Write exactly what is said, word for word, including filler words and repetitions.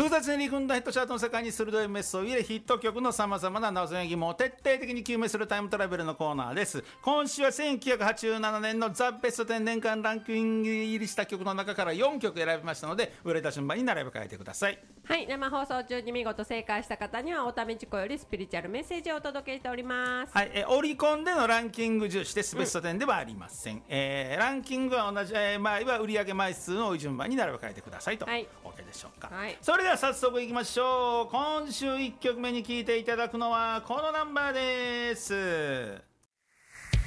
複雑に入り組んだヒットチャートの世界に鋭いメスを入れ、ヒット曲のさまざまな謎や疑問を徹底的に究明するタイムトラベルのコーナーです。今週はせんきゅうひゃくはちじゅうななねんのザ・ベストテン年間ランキング入りした曲の中からよんきょく選びましたので、売れた順番に並べ替えてください。 はい、生放送中に見事正解した方にはおためちこよりスピリチュアルメッセージをお届けしております。 はい、えオリコンでのランキング重視です。ベストテンではありません、うんえー、ランキングは同じ、えー、前は売上枚数の順番に並べ替えてくださいと、はい、OK でしょうか、はい、それでは早速いきましょう。今週いっきょくめに聴いていただくのはこのナンバーです。